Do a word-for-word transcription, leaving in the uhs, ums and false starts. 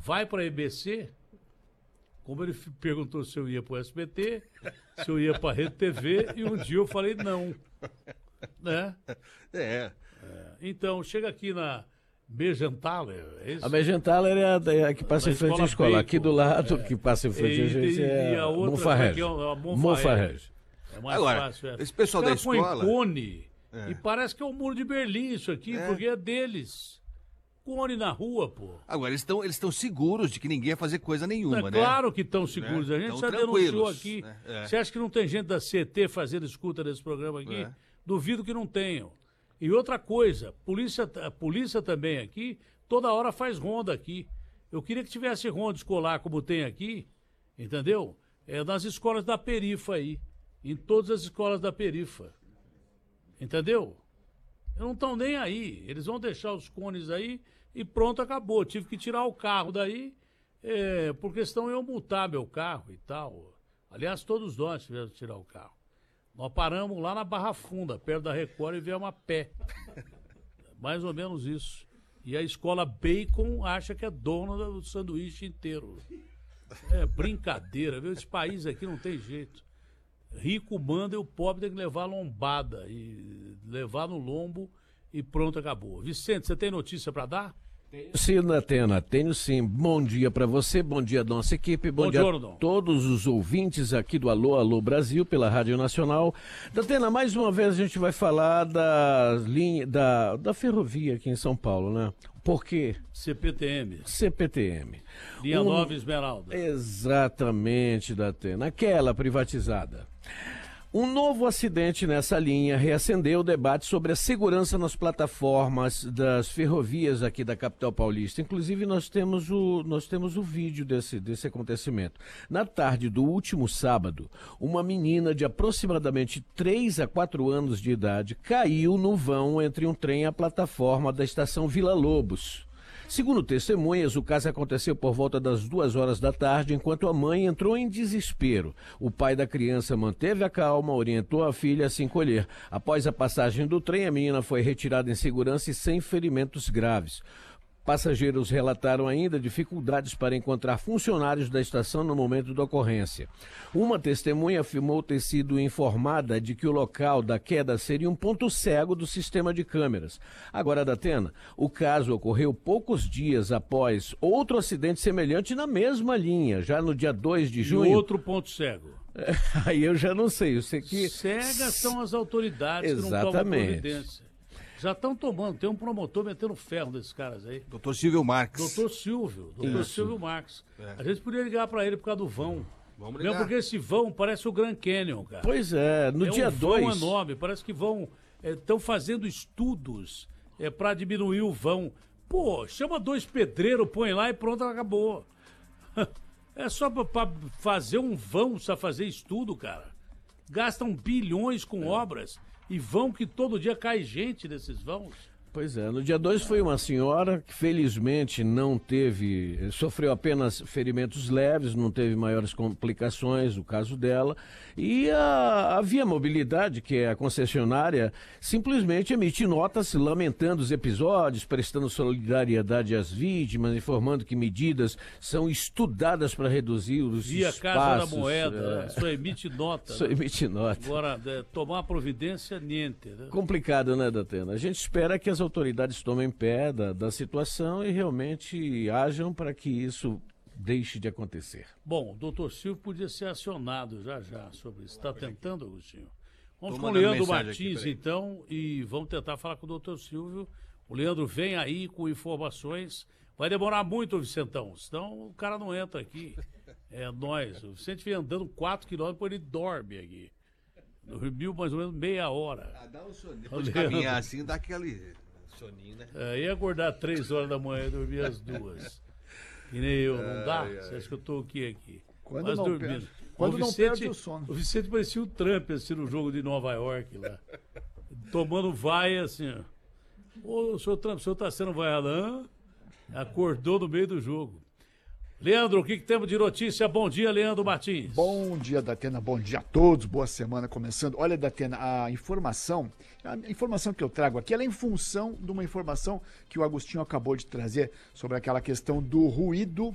vai para a E B C, como ele f- perguntou se eu ia para o S B T, se eu ia para a Rede T V, e um dia eu falei não. Né? É. É, então, chega aqui na Begentaler, é isso? A Begentaler é a, é a que passa Da em frente à escola escola. Bacon, Aqui do lado, é. que passa em frente à E- gente, e- é e a outra, Monfarrege. como é que é? A Monfarrege. Monfarrege. É mais Agora, fácil. É. esse pessoal Os da caras põem escola- cone, É. e parece que é o Muro de Berlim isso aqui, É. porque é deles. Cone na rua, pô. Agora, eles estão eles estão seguros de que ninguém ia fazer coisa nenhuma, É né? claro que estão seguros. Né? A gente Tão já denunciou tranquilos, aqui. né? É. Você acha que não tem gente da C T fazendo escuta desse programa aqui? É. Duvido que não tenham. E outra coisa, polícia, a polícia também aqui, toda hora faz ronda aqui. Eu queria que tivesse ronda escolar como tem aqui, entendeu? É nas escolas da perifa aí. Em todas as escolas da perifa. Entendeu? Eles não estão nem aí. Eles vão deixar os cones aí e pronto, acabou. Tive que tirar o carro daí, é, por questão eu multar meu carro e tal. Aliás, todos nós tivemos que tirar o carro. Nós paramos lá na Barra Funda, perto da Record, e viemos a pé. Mais ou menos isso. E a escola Bacon acha que é dona do sanduíche inteiro. É brincadeira, viu? Esse país aqui não tem jeito. Rico manda e o pobre tem que levar a lombada. E levar no lombo e pronto, acabou. Vicente, você tem notícia para dar? Sim, Datena, tenho sim. Bom dia para você, bom dia à nossa equipe, bom Bom dia giorno. a todos os ouvintes aqui do Alô, Alô Brasil, pela Rádio Nacional. Datena, mais uma vez a gente vai falar da linha, da, da ferrovia aqui em São Paulo, né? Por quê? C P T M. C P T M. Linha Um- Nova Esmeralda. Exatamente, Datena, aquela privatizada. Um novo acidente nessa linha reacendeu o debate sobre a segurança nas plataformas das ferrovias aqui da capital paulista. Inclusive, nós temos o, nós temos o vídeo desse, desse acontecimento. Na tarde do último sábado, uma menina de aproximadamente três a quatro anos de idade caiu no vão entre um trem e a plataforma da estação Vila Lobos. Segundo testemunhas, o caso aconteceu por volta das duas horas da tarde, enquanto a mãe entrou em desespero. O pai da criança manteve a calma, orientou a filha a se encolher. Após a passagem do trem, a menina foi retirada em segurança e sem ferimentos graves. Passageiros relataram ainda dificuldades para encontrar funcionários da estação no momento da ocorrência. Uma testemunha afirmou ter sido informada de que o local da queda seria um ponto cego do sistema de câmeras. Agora, Datena, o caso ocorreu poucos dias após outro acidente semelhante na mesma linha, já no dia dois de E junho. outro ponto cego. Aí eu já não sei, eu sei que... Cegas são as autoridades que não tomam Exatamente. providência. Já estão tomando, tem um promotor metendo ferro desses caras aí. Doutor Silvio Marques. Doutor Silvio, doutor Isso. Silvio Marques. É. A gente podia ligar para ele por causa do vão. Vamos Mesmo ligar. porque esse vão parece o Grand Canyon, cara. Pois é, no é dia um vão dois... enorme, parece que vão estão fazendo estudos é, para diminuir o vão. Pô, chama dois pedreiros, põe lá e pronto, acabou. É só para fazer um vão, precisa fazer estudo, cara. Gastam bilhões com obras e vão que todo dia cai gente nesses vãos. Pois é, no dia dois foi uma senhora que felizmente não teve, sofreu apenas ferimentos leves, não teve maiores complicações, o caso dela, e a, a Via Mobilidade, que é a concessionária, simplesmente emite notas lamentando os episódios, prestando solidariedade às vítimas, informando que medidas são estudadas para reduzir os Via espaços. Casa da Moeda, é, né? Só emite nota. só né? emite nota. Agora, é, tomar providência, niente. Né? Complicado, né, Datena? A gente espera que as autoridades tomem pé da, da situação e realmente ajam para que isso deixe de acontecer. Bom, o doutor Silvio podia ser acionado já já sobre isso. Está tentando, Agostinho? Vamos Tô com o mandando Leandro mensagem aqui, Martins, peraí. então, e vamos tentar falar com o doutor Silvio. O Leandro vem aí com informações. Vai demorar muito, Vicentão, senão o cara não entra aqui. É nós. O Vicente vem andando quatro quilômetros, depois ele dorme aqui. No Rio, mais ou menos meia hora. Ah, dá um soninho. Depois de Leandro. caminhar assim, dá aquele soninho, né? É, ia acordar três horas da manhã e dormir às duas. Que nem eu, não dá? Ai, ai. Você acha que eu tô aqui aqui? Quando Mas não dormindo. perde- quando O não Vicente- perde o sono. O Vicente parecia o Trump, assim, no jogo de Nova York, lá. Tomando vai, assim, ó. Ô, senhor Trump, o senhor tá sendo vaiado? Hã? Acordou no meio do jogo. Leandro, o que, que temos de notícia? Bom dia, Leandro Martins. Bom dia, Datena. Bom dia a todos. Boa semana começando. Olha, Datena, a informação, a informação que eu trago aqui, ela é em função de uma informação que o Agostinho acabou de trazer sobre aquela questão do ruído